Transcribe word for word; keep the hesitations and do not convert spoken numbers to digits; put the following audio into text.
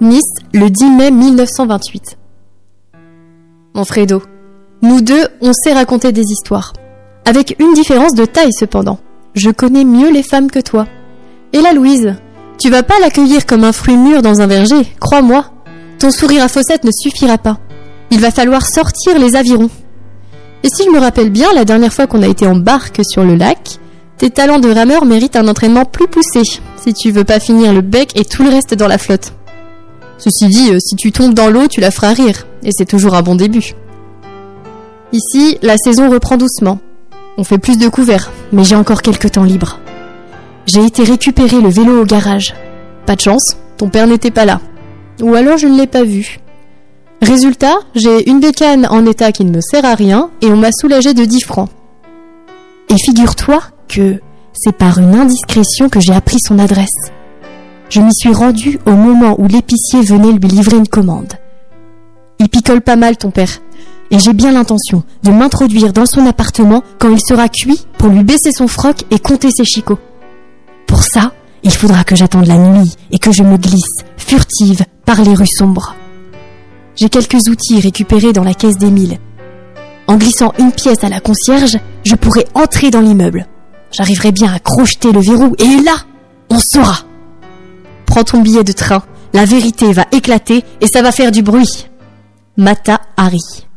Nice, le dix mai mille neuf cent vingt-huit. Mon Fredo, nous deux, on sait raconter des histoires. Avec une différence de taille cependant. Je connais mieux les femmes que toi. Et la Louise, tu vas pas l'accueillir comme un fruit mûr dans un verger, crois-moi. Ton sourire à fossettes ne suffira pas. Il va falloir sortir les avirons. Et si je me rappelle bien, la dernière fois qu'on a été en barque sur le lac, tes talents de rameur méritent un entraînement plus poussé, si tu veux pas finir le bec et tout le reste dans la flotte. Ceci dit, si tu tombes dans l'eau, tu la feras rire, et c'est toujours un bon début. Ici, la saison reprend doucement. On fait plus de couverts, mais j'ai encore quelques temps libres. J'ai été récupérer le vélo au garage. Pas de chance, ton père n'était pas là. Ou alors je ne l'ai pas vu. Résultat, j'ai une bécane en état qui ne me sert à rien et on m'a soulagé de dix francs. Et figure-toi que c'est par une indiscrétion que j'ai appris son adresse. Je m'y suis rendue au moment où l'épicier venait lui livrer une commande. Il picole pas mal ton père, et j'ai bien l'intention de m'introduire dans son appartement quand il sera cuit pour lui baisser son froc et compter ses chicots. Pour ça, il faudra que j'attende la nuit et que je me glisse, furtive, par les rues sombres. J'ai quelques outils récupérés dans la caisse d'Émile. En glissant une pièce à la concierge, je pourrai entrer dans l'immeuble. J'arriverai bien à crocheter le verrou et là, on saura. Prends ton billet de train, la vérité va éclater et ça va faire du bruit. Mata Hari.